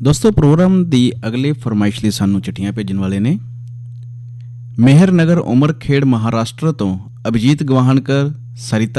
ਦੋਸਤੋ ਪ੍ਰੋਗਰਾਮ ਦੀ ਅਗਲੇ ਫਰਮਾਇਸ਼ ਲਈ ਸਾਨੂੰ ਚਿੱਠੀਆਂ ਭੇਜਣ ਵਾਲੇ ਨੇ ਮੇਹਰ ਨਗਰ ਉਮਰ ਖੇੜ ਮਹਾਰਾਸ਼ਟਰ ਤੋਂ ਅਭਿਜੀਤ ਗਵਾਹਣਕਰ, ਸਰਿਤਾ